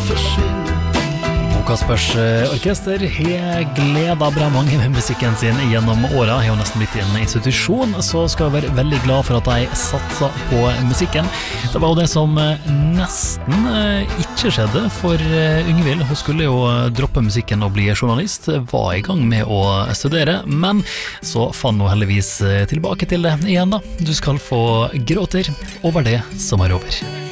Kaspers orkester har gleda bra mange med musikken sin gjennom åra. Har jo nesten blitt en institusjon, så skal jeg være veldig glad for at de satsa på musikken. Det var jo det som nesten ikke skjedde for Yngvild. Hun skulle jo droppe musikken og bli journalist, var i gang med å studere, men så fant hun heldigvis tilbake til det igjen da. Du skal få gråter over det som er over.